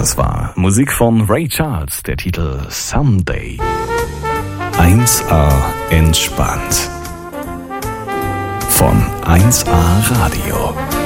Das war Musik von Ray Charles, der Titel Someday. 1A entspannt. Von 1A Radio.